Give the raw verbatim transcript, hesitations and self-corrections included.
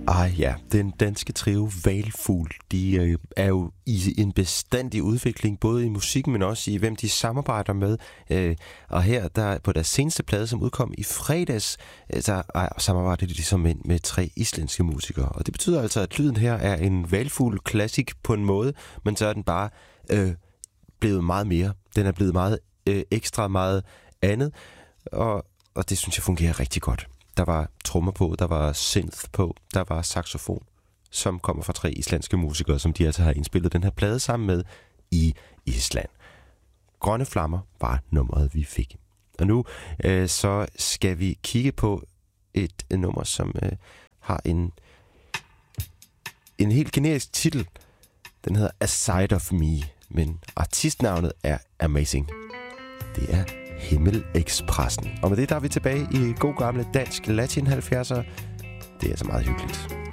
Ah ja, den danske trio Hvalfugl, de øh, er jo i en bestandig udvikling, både i musikken, men også i hvem de samarbejder med. Øh, og her, der på deres seneste plade, som udkom i fredags, øh, der samarbejder de så med, med tre islandske musikere. Og det betyder altså, at lyden her er en Hvalfugl klassik på en måde, men så er den bare øh, blevet meget mere. Den er blevet meget øh, ekstra meget andet, og, og det synes jeg fungerer rigtig godt. Der var trommer på, der var synth på, der var saxofon, som kommer fra tre islandske musikere, som de altså har indspillet den her plade sammen med i Island. Grønne flammer var nummeret, vi fik. Og nu øh, så skal vi kigge på et, et nummer, som øh, har en, en helt generisk titel. Den hedder A Side of Me, men artistnavnet er Amazing. Det er Himmel-Expressen. Og med det der er vi tilbage i god gamle dansk latin halvfjerdser. Det er så meget hyggeligt.